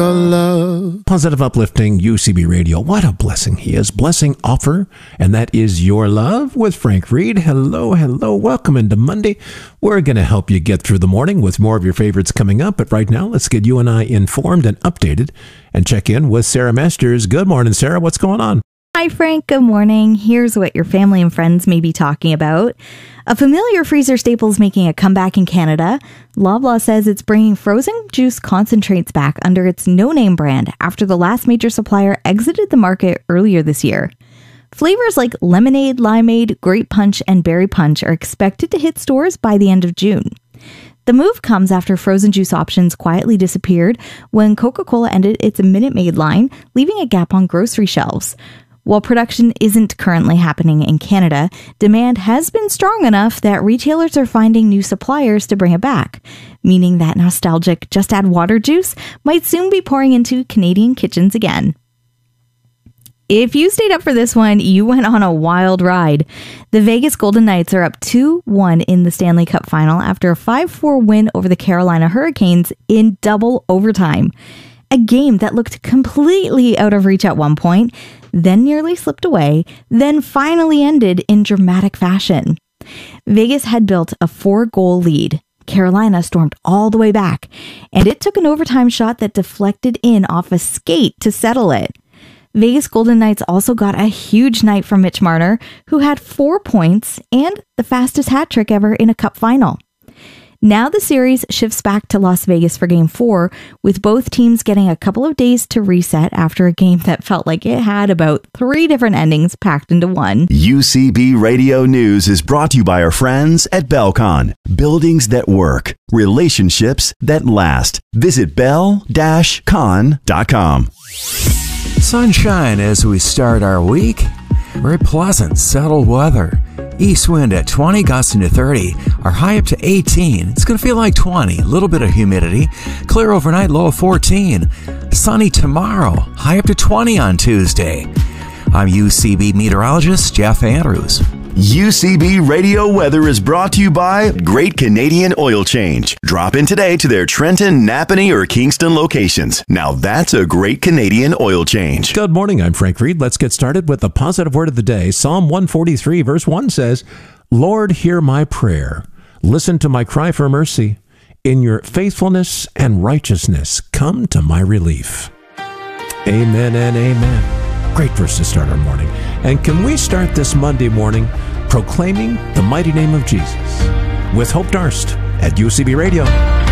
love. Positive, uplifting UCB Radio. What a blessing he is. Blessing offer, and that is Your Love with Frank Reed. Hello, hello. Welcome into Monday. We're going to help you get through the morning with more of your favorites coming up. But right now, let's get you and I informed and updated and check in with Sarah Masters. Good morning, Sarah. What's going on? Hi, Frank. Good morning. Here's what your family and friends may be talking about. A familiar freezer staple is making a comeback in Canada. Loblaw says it's bringing frozen juice concentrates back under its no-name brand after the last major supplier exited the market earlier this year. Flavors like lemonade, limeade, grape punch, and berry punch are expected to hit stores by the end of June. The move comes after frozen juice options quietly disappeared when Coca-Cola ended its Minute Maid line, leaving a gap on grocery shelves. While production isn't currently happening in Canada, demand has been strong enough that retailers are finding new suppliers to bring it back, meaning that nostalgic just add water juice might soon be pouring into Canadian kitchens again. If you stayed up for this one, you went on a wild ride. The Vegas Golden Knights are up 2-1 in the Stanley Cup final after a 5-4 win over the Carolina Hurricanes in double overtime. A game that looked completely out of reach at one point, then nearly slipped away, then finally ended in dramatic fashion. Vegas had built a 4-goal lead. Carolina stormed all the way back, and it took an overtime shot that deflected in off a skate to settle it. Vegas Golden Knights also got a huge night from Mitch Marner, who had 4 points and the fastest hat trick ever in a cup final. Now the series shifts back to Las Vegas for Game 4, with both teams getting a couple of days to reset after a game that felt like it had about 3 different endings packed into one. UCB Radio News is brought to you by our friends at Belcon. Buildings that work. Relationships that last. Visit bel-con.com. Sunshine as we start our week. Very pleasant, settled weather. East wind at 20, gusting to 30. Our high up to 18. It's going to feel like 20. A little bit of humidity. Clear overnight, low of 14. Sunny tomorrow. High up to 20 on Tuesday. I'm UCB meteorologist Jeff Andrews. UCB Radio Weather is brought to you by Great Canadian Oil Change. Drop in today to their Trenton, Napanee, or Kingston locations. Now that's a Great Canadian Oil Change. Good morning. I'm Frank Reed. Let's get started with the positive word of the day. Psalm 143 verse 1 says, Lord, hear my prayer. Listen to my cry for mercy. In your faithfulness and righteousness, come to my relief. Amen and amen. Great verse to start our morning. And can we start this Monday morning proclaiming the mighty name of Jesus with Hope Darst at UCB Radio.